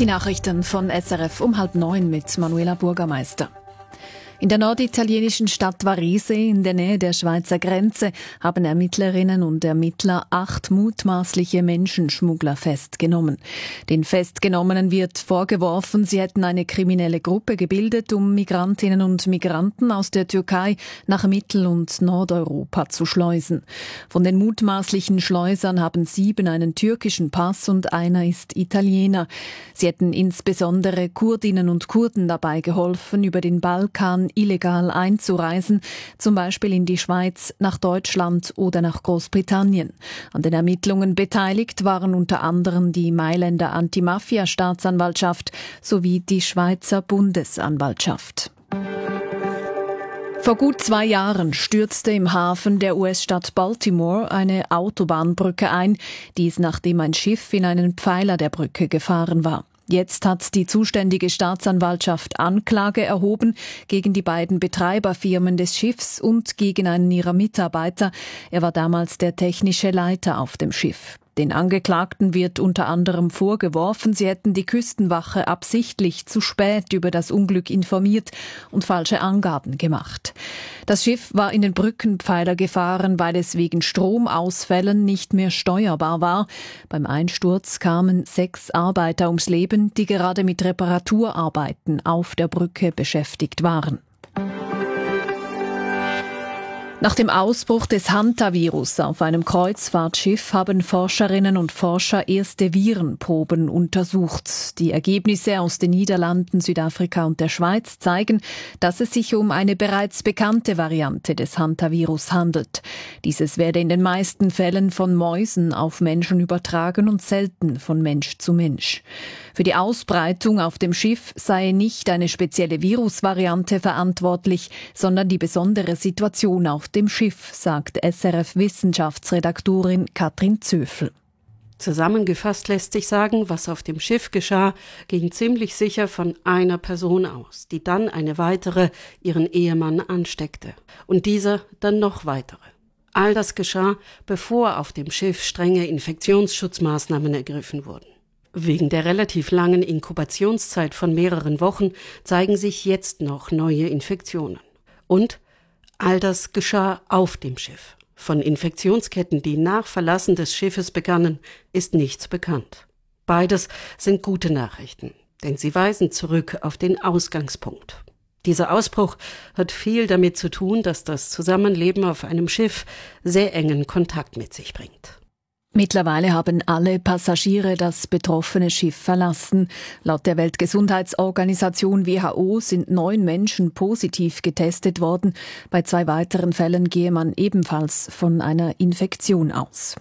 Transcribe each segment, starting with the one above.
Die Nachrichten von SRF um 8:30 mit Manuela Burgermeister. In der norditalienischen Stadt Varese in der Nähe der Schweizer Grenze haben Ermittlerinnen und Ermittler 8 mutmaßliche Menschenschmuggler festgenommen. Den Festgenommenen wird vorgeworfen, sie hätten eine kriminelle Gruppe gebildet, um Migrantinnen und Migranten aus der Türkei nach Mittel- und Nordeuropa zu schleusen. Von den mutmaßlichen Schleusern haben 7 einen türkischen Pass und einer ist Italiener. Sie hätten insbesondere Kurdinnen und Kurden dabei geholfen, über den Balkan illegal einzureisen, zum Beispiel in die Schweiz, nach Deutschland oder nach Großbritannien. An den Ermittlungen beteiligt waren unter anderem die Mailänder Antimafia-Staatsanwaltschaft sowie die Schweizer Bundesanwaltschaft. Vor gut 2 Jahren stürzte im Hafen der US-Stadt Baltimore eine Autobahnbrücke ein, dies nachdem ein Schiff in einen Pfeiler der Brücke gefahren war. Jetzt hat die zuständige Staatsanwaltschaft Anklage erhoben gegen die beiden Betreiberfirmen des Schiffs und gegen einen ihrer Mitarbeiter. Er war damals der technische Leiter auf dem Schiff. Den Angeklagten wird unter anderem vorgeworfen, sie hätten die Küstenwache absichtlich zu spät über das Unglück informiert und falsche Angaben gemacht. Das Schiff war in den Brückenpfeiler gefahren, weil es wegen Stromausfällen nicht mehr steuerbar war. Beim Einsturz kamen 6 Arbeiter ums Leben, die gerade mit Reparaturarbeiten auf der Brücke beschäftigt waren. Nach dem Ausbruch des Hantavirus auf einem Kreuzfahrtschiff haben Forscherinnen und Forscher erste Virenproben untersucht. Die Ergebnisse aus den Niederlanden, Südafrika und der Schweiz zeigen, dass es sich um eine bereits bekannte Variante des Hantavirus handelt. Dieses werde in den meisten Fällen von Mäusen auf Menschen übertragen und selten von Mensch zu Mensch. Für die Ausbreitung auf dem Schiff sei nicht eine spezielle Virusvariante verantwortlich, sondern die besondere Situation auf dem Schiff, sagt SRF-Wissenschaftsredaktorin Katrin Zöfel. Zusammengefasst lässt sich sagen, was auf dem Schiff geschah, ging ziemlich sicher von einer Person aus, die dann eine weitere ihren Ehemann ansteckte. Und dieser dann noch weitere. All das geschah, bevor auf dem Schiff strenge Infektionsschutzmaßnahmen ergriffen wurden. Wegen der relativ langen Inkubationszeit von mehreren Wochen zeigen sich jetzt noch neue Infektionen. Und all das geschah auf dem Schiff. Von Infektionsketten, die nach Verlassen des Schiffes begannen, ist nichts bekannt. Beides sind gute Nachrichten, denn sie weisen zurück auf den Ausgangspunkt. Dieser Ausbruch hat viel damit zu tun, dass das Zusammenleben auf einem Schiff sehr engen Kontakt mit sich bringt. Mittlerweile haben alle Passagiere das betroffene Schiff verlassen. Laut der Weltgesundheitsorganisation WHO sind 9 Menschen positiv getestet worden. Bei 2 weiteren Fällen gehe man ebenfalls von einer Infektion aus.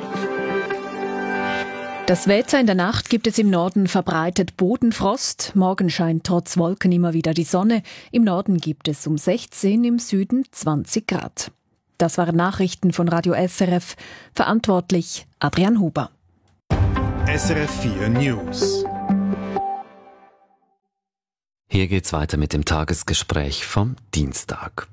Das Wetter: in der Nacht gibt es im Norden verbreitet Bodenfrost. Morgen scheint trotz Wolken immer wieder die Sonne. Im Norden gibt es um 16, im Süden 20 Grad. Das waren Nachrichten von Radio SRF. Verantwortlich Adrian Huber. SRF 4 News. Hier geht's weiter mit dem Tagesgespräch vom Dienstag.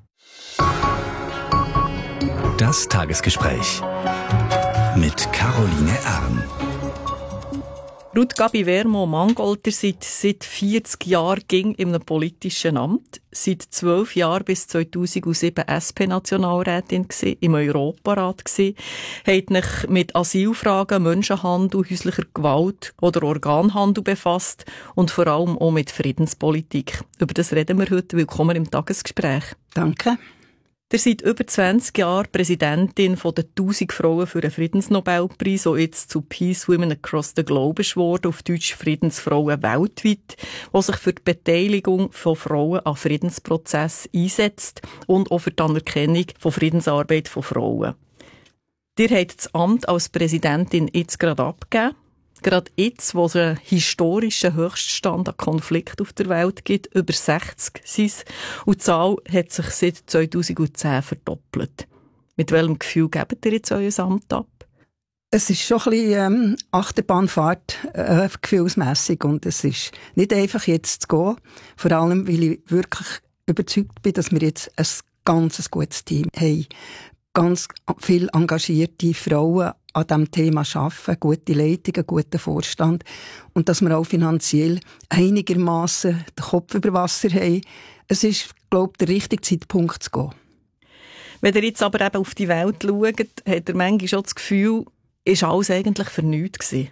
Das Tagesgespräch mit Caroline Erm. Ruth Gabi Wermo-Mangolter seit 40 Jahren ging in einem politischen Amt. Seit 12 Jahren bis 2007 SP-Nationalrätin gsi, im Europarat gsi. Hat mich mit Asylfragen, Menschenhandel, häuslicher Gewalt oder Organhandel befasst und vor allem auch mit Friedenspolitik. Über das reden wir heute. Willkommen im Tagesgespräch. Danke. Ihr seid über 20 Jahre Präsidentin von den 1000 Frauen für den Friedensnobelpreis, der jetzt zu Peace Women Across the Globe ist worden, auf Deutsch Friedensfrauen weltweit, die sich für die Beteiligung von Frauen an Friedensprozessen einsetzt und auch für die Anerkennung von Friedensarbeit von Frauen. Ihr habt das Amt als Präsidentin jetzt gerade abgegeben. Gerade jetzt, wo es einen historischen Höchststand an Konflikt auf der Welt gibt, über 60 sind es, und die Zahl hat sich seit 2010 verdoppelt. Mit welchem Gefühl gebt ihr jetzt euer Amt ab? Es ist schon ein bisschen Achterbahnfahrt, gefühlsmässig, und es ist nicht einfach jetzt zu gehen. Vor allem, weil ich wirklich überzeugt bin, dass wir jetzt ein ganz gutes Team haben. Ganz viele engagierte Frauen, an diesem Thema arbeiten, gute Leitung, einen guten Vorstand und dass wir auch finanziell einigermaßen den Kopf über Wasser haben. Es ist, glaube ich, der richtige Zeitpunkt zu gehen. Wenn ihr jetzt aber eben auf die Welt schaut, hat ihr manchmal schon das Gefühl, ist alles eigentlich für nichts gewesen?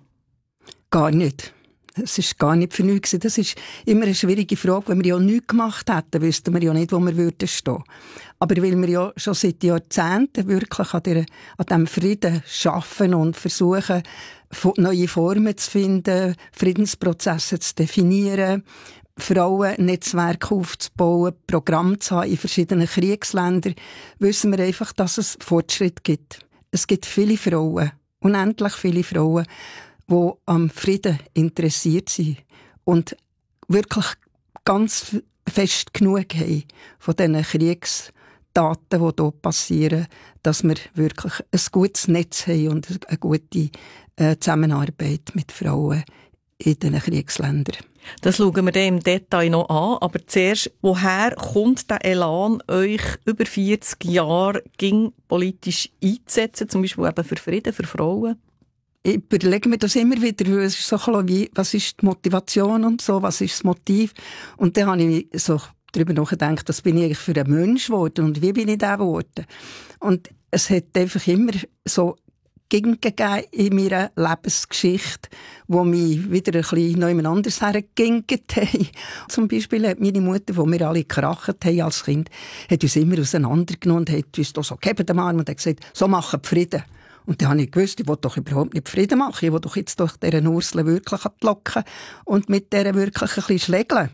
Gar nicht. Es war gar nicht für nichts. Das ist immer eine schwierige Frage. Wenn wir ja nichts gemacht hätten, wüssten wir ja nicht, wo wir würden stehen. Aber weil wir ja schon seit Jahrzehnten wirklich an diesem Frieden arbeiten und versuchen, neue Formen zu finden, Friedensprozesse zu definieren, Frauennetzwerke aufzubauen, Programme zu haben in verschiedenen Kriegsländern, wissen wir einfach, dass es Fortschritt gibt. Es gibt viele Frauen, unendlich viele Frauen, die am Frieden interessiert sind und wirklich ganz fest genug haben von diesen Kriegstaten, die hier passieren, dass wir wirklich ein gutes Netz haben und eine gute Zusammenarbeit mit Frauen in diesen Kriegsländern. Das schauen wir dann im Detail noch an, aber zuerst, woher kommt der Elan, euch über 40 Jahre politisch einzusetzen, zum Beispiel eben für Frieden, für Frauen? Ich überlege mir das immer wieder, weil es ist so ein bisschen wie, was ist die Motivation und so, was ist das Motiv? Und dann habe ich so darüber nachgedacht, was bin ich eigentlich für ein Mensch geworden und wie bin ich der geworden? Und es hat einfach immer so Gegend gegeben in meiner Lebensgeschichte, wo mich wieder ein bisschen noch jemand anderes hergegingt haben. Zum Beispiel hat meine Mutter, wo wir alle gekracht haben als Kind, hat uns immer auseinandergenommen und hat uns da so gegeben am Arm und hat gesagt, so machen wir Frieden. Und dann habe ich gewusst, ich will doch überhaupt nicht Frieden machen. Ich will doch jetzt durch diese Ursel wirklich locken und mit der wirklich ein bisschen schlägeln.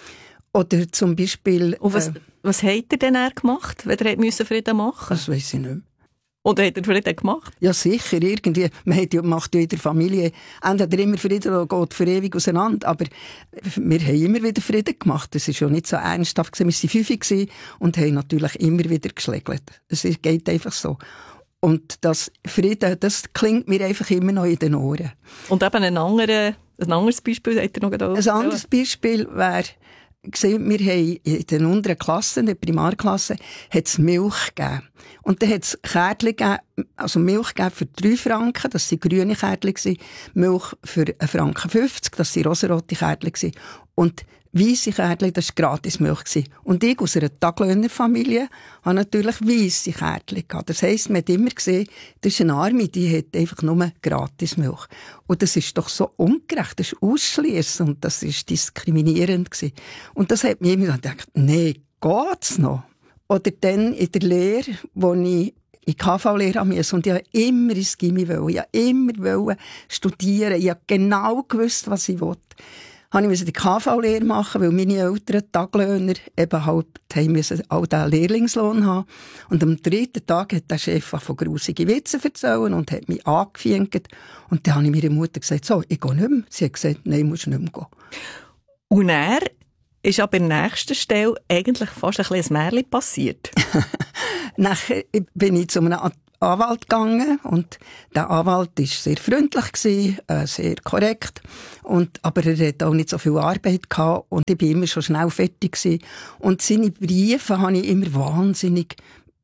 Oder zum Beispiel... Und was hat er denn gemacht, wenn er Frieden machen musste? Das weiss ich nicht mehr. Oder hat er Frieden gemacht? Ja, sicher. Irgendwie. Macht ja in der Familie entweder immer Frieden oder geht für ewig auseinander. Aber wir haben immer wieder Frieden gemacht. Das war ja nicht so ernsthaft. Wir waren 5 und haben natürlich immer wieder geschlägelt. Es geht einfach so. Und das Frieden, das klingt mir einfach immer noch in den Ohren. Und eben ein anderes Beispiel hat er noch gedacht. Ein anderes Beispiel wäre, wir haben in den unteren Klassen, in der Primarklasse, hat es Milch gegeben. Und dann hat es Kärtchen gegeben, also Milch gegeben für 3 Franken, das waren grüne Kärtchen, Milch für 1,50 Franken, das waren rosarote Kärtchen. Und weisse Kärtchen, das war Gratismilch. Und ich aus einer Taglöhnerfamilie habe natürlich weisse Kärtchen gehabt. Das heisst, man hat immer gesehen, das ist eine Arme, die hat einfach nur Gratismilch. Und das ist doch so ungerecht, das ist ausschliessend und das ist diskriminierend gewesen. Und das hat mich immer gedacht, nee, geht's noch? Oder dann in der Lehre, wo ich in KV-Lehre haben musste und ich wollte immer ins Gymi, ich wollte immer studieren, ich habe genau gewusst, was ich wollte. Ich musste die KV-Lehre machen, weil meine Eltern Taglöhner eben halt mussten auch den Lehrlingslohn haben. Und am 3. Tag hat der Chef von grusige Witze erzählen und hat mich angefinkt. Und dann habe ich meiner Mutter gesagt, so, ich gehe nicht mehr. Sie hat gesagt, nein, musst nicht mehr gehen. Und er ist aber an der nächsten Stelle eigentlich fast ein bisschen ein Märchen passiert. Nachher bin ich zu einem Anwalt gegangen und der Anwalt war sehr freundlich gewesen, sehr korrekt, aber er hatte auch nicht so viel Arbeit gehabt und ich war immer schon schnell fertig gewesen. Und seine Briefe habe ich immer wahnsinnig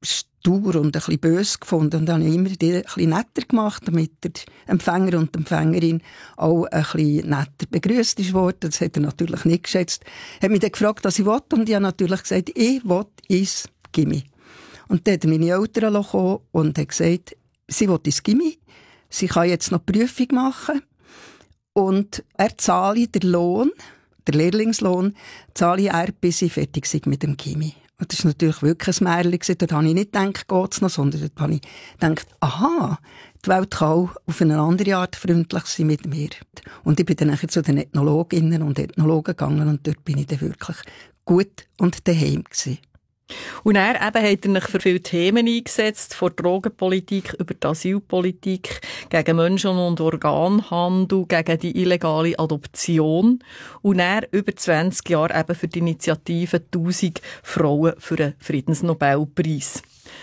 stur und ein bisschen böse gefunden und habe ich immer die ein bisschen netter gemacht, damit der Empfänger und die Empfängerin auch ein bisschen netter begrüßt worden. Das hat er natürlich nicht geschätzt. Er hat mich dann gefragt, was ich will, und ich habe natürlich gesagt, ich will ins Gymi. Und dann hat meine Eltern gekommen und hat gesagt, sie will ins Gymi, sie kann jetzt noch die Prüfung machen und er zahle den Lohn, den Lehrlingslohn, zahle er, bis sie fertig sind mit dem Gymi. Und das war natürlich wirklich ein Märchen. Dort habe ich nicht gedacht, geht's noch, sondern dort habe ich gedacht, aha, die Welt kann auch auf eine andere Art freundlich sein mit mir. Und ich bin dann nachher zu den Ethnologinnen und Ethnologen gegangen und dort bin ich dann wirklich gut und daheim gewesen. Und er eben hat er sich für viele Themen eingesetzt, von Drogenpolitik über die Asylpolitik, gegen Menschen- und Organhandel, gegen die illegale Adoption. Und er über 20 Jahre eben für die Initiative 1000 Frauen für den Friedensnobelpreis.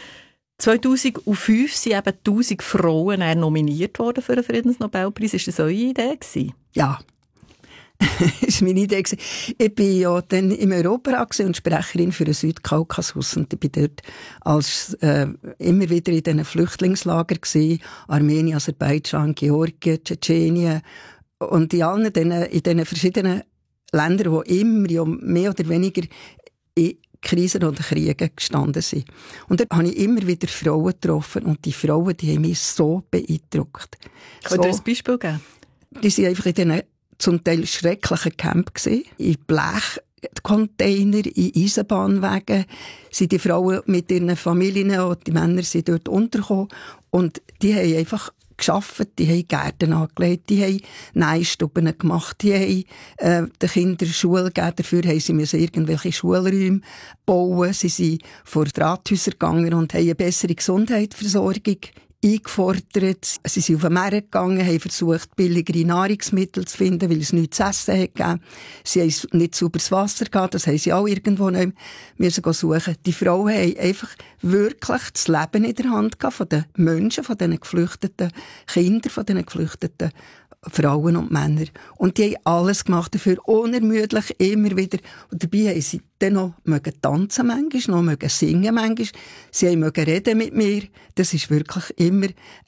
2005 sind eben 1000 Frauen nominiert worden für den Friedensnobelpreis. Ist das eure Idee gewesen? Ja. ist meine Idee gewesen. Ich bin ja dann im Europarat und Sprecherin für den Südkaukasus. Und ich bin dort als, immer wieder in diesen Flüchtlingslager gewesen. Armenien, Aserbaidschan, Georgien, Tschetschenien. Und in diesen verschiedenen Ländern, die immer ja mehr oder weniger in Krisen oder Kriegen gestanden sind. Und dort habe ich immer wieder Frauen getroffen. Und die Frauen, die haben mich so beeindruckt. Könnt ihr ein Beispiel geben? Die sind einfach in diesen zum Teil schrecklichen Camp gewesen. In Blechcontainer, in Eisenbahnwegen sind die Frauen mit ihren Familien und die Männer sind dort untergekommen. Und die haben einfach gearbeitet, die haben Gärten angelegt, die haben Nähstuben gemacht, die haben den Kindern Schule gegeben, dafür haben sie müssen irgendwelche Schulräume bauen. Sie sind vor Drathäuser gegangen und haben eine bessere Gesundheitsversorgung eingefordert. Sie sind auf den Markt gegangen, haben versucht, billigere Nahrungsmittel zu finden, weil es nichts zu essen gegeben. Sie haben nicht sauberes Wasser gehabt, das haben sie auch irgendwo noch müssen suchen. Die Frauen haben einfach wirklich das Leben in der Hand gehabt von den Menschen, von diesen geflüchteten Kindern, von diesen geflüchteten Frauen und Männer. Und die haben alles gemacht dafür, unermüdlich, immer wieder. Und dabei haben sie dann noch tanzen manchmal, noch singen manchmal. Sie haben reden mit mir. Das ist wirklich immer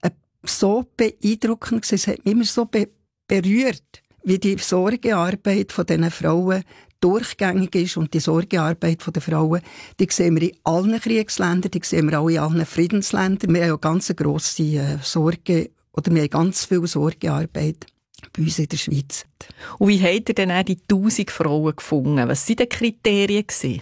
so beeindruckend gewesen. Es hat mich immer so berührt, wie die Sorgearbeit von diesen Frauen durchgängig ist. Und die Sorgearbeit der Frauen, die sehen wir in allen Kriegsländern, die sehen wir auch in allen Friedensländern. Wir haben ja ganz grosse Sorge, oder wir haben ganz viel Sorgearbeit bei uns in der Schweiz. Und wie habt ihr denn auch die 1000 Frauen gefunden? Was waren die Kriterien?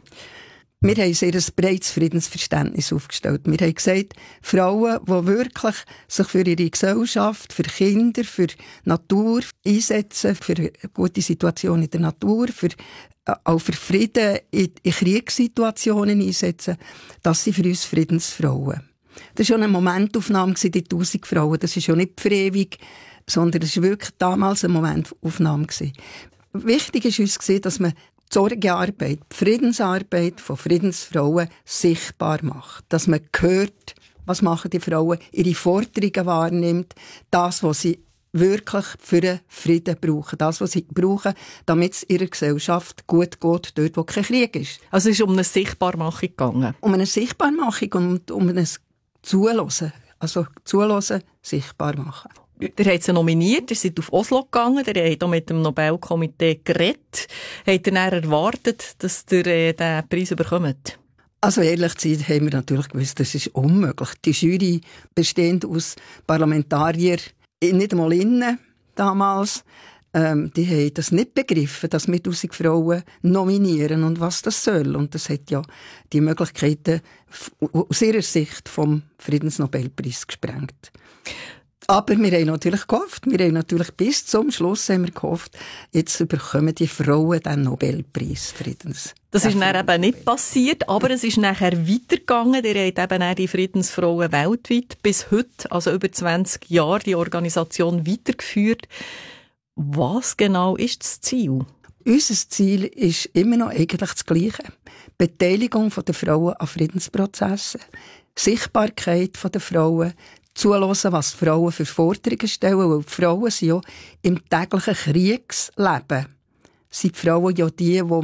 Wir haben sehr ein breites Friedensverständnis aufgestellt. Wir haben gesagt, Frauen, die wirklich sich für ihre Gesellschaft, für Kinder, für Natur einsetzen, für eine gute Situation in der Natur, auch für Frieden in Kriegssituationen einsetzen, das sind für uns Friedensfrauen. Das war schon eine Momentaufnahme, die 1000 Frauen. Das ist ja nicht für ewig, sondern das war wirklich damals eine Momentaufnahme. Wichtig war uns, dass man die Sorgearbeit, die Friedensarbeit von Friedensfrauen sichtbar macht. Dass man hört, was machen die Frauen, ihre Forderungen wahrnimmt, das, was sie wirklich für den Frieden brauchen. Das, was sie brauchen, damit es ihrer Gesellschaft gut geht, dort, wo kein Krieg ist. Also es ist um eine Sichtbarmachung gegangen? Um eine Sichtbarmachung und um ein Zuhören. Also zuhören, sichtbar machen. Ihr habt sie nominiert, ihr seid auf Oslo gegangen, ihr habt auch mit dem Nobelkomitee geredet. Habt ihr dann erwartet, dass ihr diesen Preis bekommt? Also ehrlich gesagt haben wir natürlich gewusst, das ist unmöglich. Die Jury bestehend aus Parlamentariern, nicht einmal innen damals, die haben das nicht begriffen, dass wir 1000 Frauen nominieren und was das soll. Und das hat ja die Möglichkeiten aus ihrer Sicht vom Friedensnobelpreis gesprengt. Aber wir haben natürlich gehofft, bis zum Schluss haben wir gehofft, jetzt bekommen die Frauen den Nobelpreis Friedens. Das ist dann eben nicht passiert, aber es ist nachher weitergegangen. Ihr habt eben auch die Friedensfrauen weltweit bis heute, also über 20 Jahre, die Organisation weitergeführt. Was genau ist das Ziel? Unser Ziel ist immer noch eigentlich das Gleiche. Beteiligung der Frauen an Friedensprozessen, Sichtbarkeit der Frauen, zuhören, was die Frauen für Forderungen stellen, weil die Frauen sind ja im täglichen Kriegsleben, sind die Frauen ja die